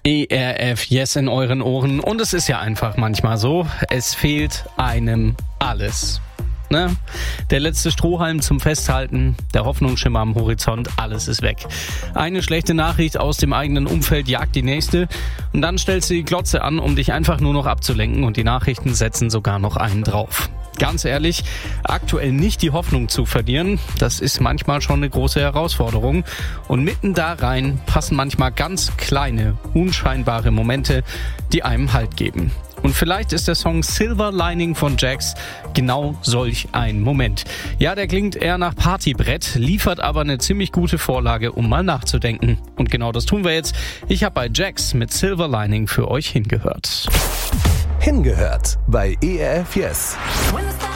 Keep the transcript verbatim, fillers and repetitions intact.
E R F Yes in euren Ohren. Und es ist ja einfach manchmal so, es fehlt einem alles. Ne? Der letzte Strohhalm zum Festhalten, der Hoffnungsschimmer am Horizont, alles ist weg. Eine schlechte Nachricht aus dem eigenen Umfeld jagt die nächste und dann stellst du die Glotze an, um dich einfach nur noch abzulenken und die Nachrichten setzen sogar noch einen drauf. Ganz ehrlich, aktuell nicht die Hoffnung zu verlieren, das ist manchmal schon eine große Herausforderung. Und mitten da rein passen manchmal ganz kleine, unscheinbare Momente, die einem Halt geben. Und vielleicht ist der Song Silver Lining von Jax genau solch ein Moment. Ja, der klingt eher nach Partybrett, liefert aber eine ziemlich gute Vorlage, um mal nachzudenken. Und genau das tun wir jetzt. Ich habe bei Jax mit Silver Lining für euch hingehört. Hingehört bei E R F Yes.